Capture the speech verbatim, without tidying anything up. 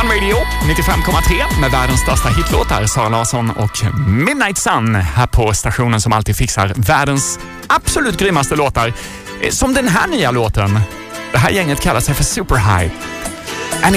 Radio nittiofem komma tre med världens största hitlåtar, Sara Larsson och Midnight Sun här på stationen som alltid fixar världens absolut grymmaste låtar. Som den här nya låten. Det här gänget kallar sig för Super High.